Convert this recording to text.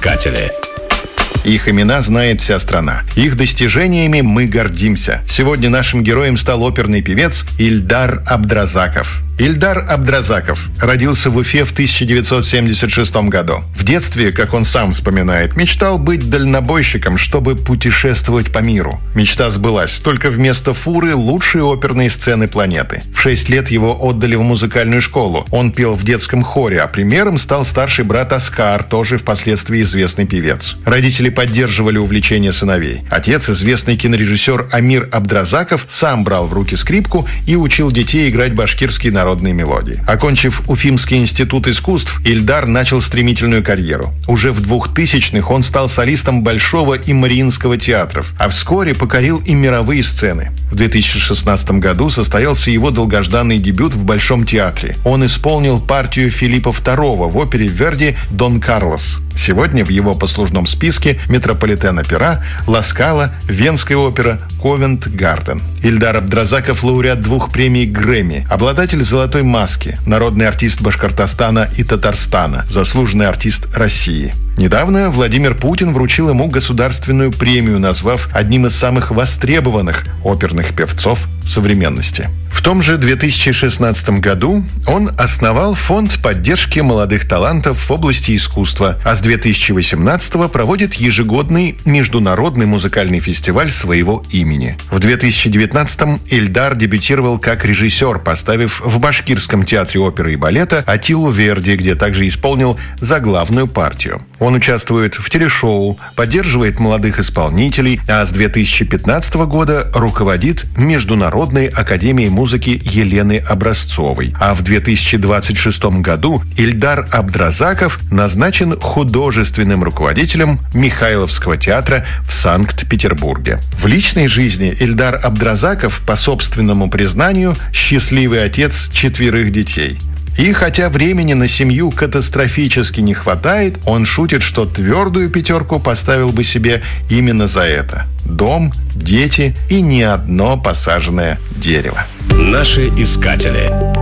искатели. Их имена знает вся страна. Их достижениями мы гордимся. Сегодня нашим героем стал оперный певец Ильдар Абдразаков. Ильдар Абдразаков родился в Уфе в 1976 году. В детстве, как он сам вспоминает, мечтал быть дальнобойщиком, чтобы путешествовать по миру. Мечта сбылась, только вместо фуры лучшие оперные сцены планеты. В 6 лет его отдали в музыкальную школу. Он пел в детском хоре, а примером стал старший брат Оскар, тоже впоследствии известный певец. Родители поддерживали увлечение сыновей. Отец, известный кинорежиссер Амир Абдразаков, сам брал в руки скрипку и учил детей играть башкирские народные мелодии. Окончив Уфимский институт искусств, Ильдар начал стремительную карьеру. Уже в 2000-х он стал солистом Большого и Мариинского театров, а вскоре покорил и мировые сцены. В 2016 году состоялся его долгожданный дебют в Большом театре. Он исполнил партию Филиппа II в опере Верди «Дон Карлос». Сегодня в его послужном списке Метрополитен-опера, Ла Скала, Венская опера, Ковент-Гарден. Ильдар Абдразаков – лауреат 2 премий Грэмми, обладатель «Золотой маски», народный артист Башкортостана и Татарстана, заслуженный артист России. Недавно Владимир Путин вручил ему государственную премию, назвав одним из самых востребованных оперных певцов современности. В том же 2016 году он основал фонд поддержки молодых талантов в области искусства, а с 2018 проводит ежегодный международный музыкальный фестиваль своего имени. В 2019 Ильдар дебютировал как режиссер, поставив в Башкирском театре оперы и балета Атилу Верди, где также исполнил заглавную партию. Он участвует в телешоу, поддерживает молодых исполнителей, а с 2015 года руководит Международной академией музыки Елены Образцовой. А в 2026 году Ильдар Абдразаков назначен художественным руководителем Михайловского театра в Санкт-Петербурге. В личной жизни Ильдар Абдразаков, по собственному признанию, счастливый отец 4 детей. И хотя времени на семью катастрофически не хватает, он шутит, что твердую 5 поставил бы себе именно за это. Дом, дети и ни одно посаженное дерево. Наши искатели.